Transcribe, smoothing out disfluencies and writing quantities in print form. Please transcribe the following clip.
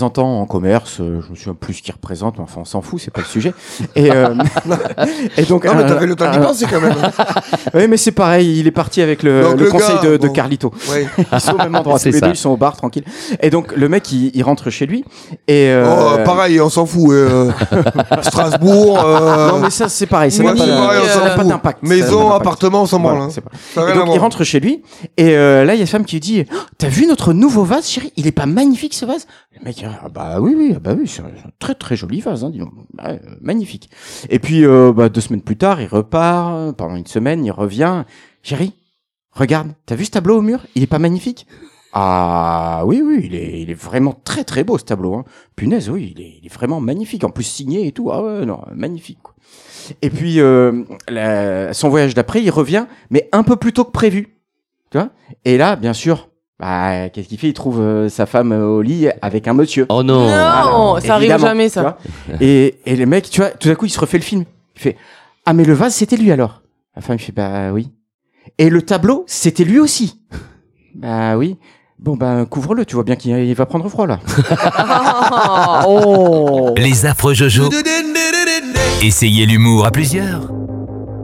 en temps en commerce, je me souviens plus ce qu'il représente, mais enfin on s'en fout, c'est pas le sujet. Et donc non mais t'avais le temps d'y penser quand même. Oui, mais c'est pareil, il est parti avec le conseil gars, de Carlito. Ouais. Ils sont au même endroit, tous les deux, ils sont au bar tranquille. Et donc le mec il rentre chez lui et pareil, on s'en fout. Strasbourg. Non mais ça c'est pareil, ça Moi, n'a c'est pareil, on s'en pas fout. d'impact. Maison, appartement, on s'en branle. Voilà, Hein. c'est pas- Ça a Et rien à donc il voir. rentre chez lui et là il y a sa femme qui lui dit oh, t'as vu notre nouveau vase chérie, il est pas magnifique ce vase? Le mec bah oui c'est un très très joli vase hein, dis donc. Bah, magnifique. Et puis 2 semaines plus tard il repart, pendant une semaine il revient, chérie regarde, t'as vu ce tableau au mur, il est pas magnifique? Ah oui il est vraiment très très beau ce tableau hein. Punaise oui il est vraiment magnifique, en plus signé et tout. Ah ouais non magnifique quoi. Et puis son voyage d'après il revient mais un peu plus tôt que prévu. Tu vois? Et là, bien sûr, bah, qu'est-ce qu'il fait? Il trouve sa femme au lit avec un monsieur. Oh non. Non, ça arrive Évidemment, jamais, tu ça. vois. Et le mec, tu vois, tout d'un coup, il se refait le film. Il fait ah mais le vase, c'était lui alors. La femme il fait bah oui. Et le tableau, c'était lui aussi. Bah oui. Bon bah couvre-le, tu vois bien qu'il va prendre froid là. Oh. Les affreux Jojo. Essayez l'humour à plusieurs.